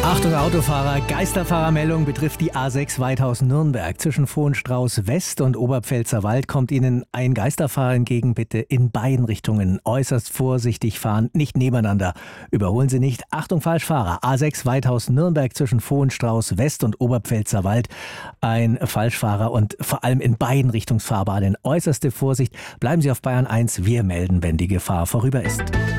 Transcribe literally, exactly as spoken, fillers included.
Achtung Autofahrer, Geisterfahrermeldung betrifft die A sechs Weidhausen-Nürnberg. Zwischen Vohenstrauß West und Oberpfälzer Wald kommt Ihnen ein Geisterfahrer entgegen. Bitte in beiden Richtungen äußerst vorsichtig fahren, nicht nebeneinander. Überholen Sie nicht. Achtung Falschfahrer, A sechs Weidhausen-Nürnberg zwischen Vohenstrauß West und Oberpfälzer Wald. Ein Falschfahrer und vor allem in beiden Richtungsfahrbahnen äußerste Vorsicht. Bleiben Sie auf Bayern eins, wir melden, wenn die Gefahr vorüber ist.